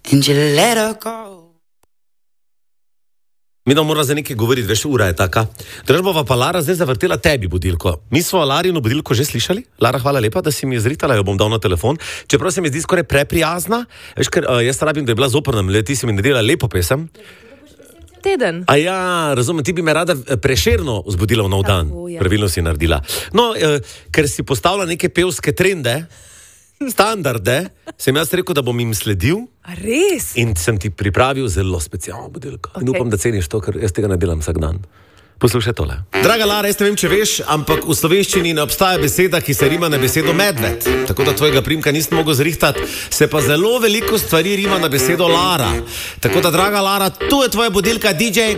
and you let her go. Mi da mora za nekaj govoriti, veš, ura je taka. Držbova pa Lara zdaj zavrtela tebi budilko. Mi smo Larino budilko že slišali. Lara, hvala lepa, da si mi zritala, jo bom dal na telefon. Čeprav se mi zdi skoraj preprijazna, veš, ker jaz rabim, da je bila zoprna, ti si mi naredila lepo pesem. Teden. A ja, razumem, ti bi me rada Prešerno vzbudila v nov dan. Pravilno si naredila. No, ker si postavila neke pevske trende, standarde, sem jaz rekel, da bom jim sledil. A res? In sem ti pripravil zelo specialno budilko. In upam, da ceniš to, ker jaz tega ne delam vsak dan. Poslušaj tole. Draga Lara, jaz ne vem, če veš, ampak v slovenščini ne obstaja beseda, ki se rima na besedo medved. Tako da tvojega primka nisem mogel zrihtati, se pa zelo veliko stvari rima na besedo Lara. Tako da, draga Lara, tu je tvoja budilka DJ